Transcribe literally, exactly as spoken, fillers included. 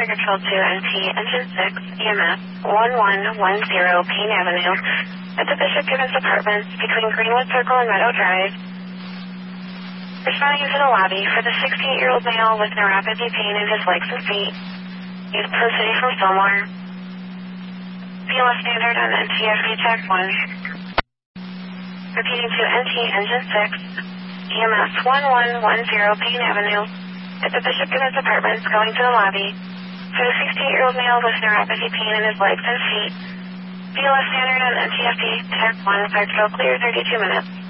Tiger Trail two N T, Engine six, E M S, one one one zero Payne Avenue, at the Bishop Gibbons Apartments between Greenwood Circle and Meadow Drive. Responding to the lobby for the sixty-eight-year-old male with neuropathy pain in his legs and feet. He's City from Fillmore. B L S standard on N T F B Tech one. Repeating to N T, Engine six, E M S one one one zero Payne Avenue, at the Bishop Gibbons Apartments going to the lobby for the sixty-eight-year-old male with neuropathy pain in his legs and feet. B L S standard on N T F B Tech one, Park Hill clear thirty-two minutes.